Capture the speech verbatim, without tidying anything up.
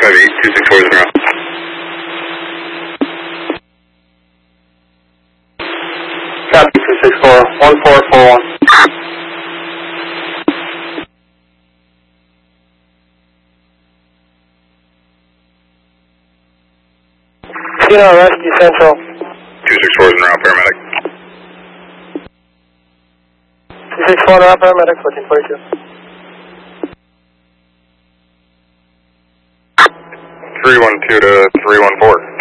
five eight, two six four zero. Copy, two six four, one four four one. C N R Rescue Central. two six four is en route, paramedic. two six four, now paramedics, looking for you. three one two to three one four.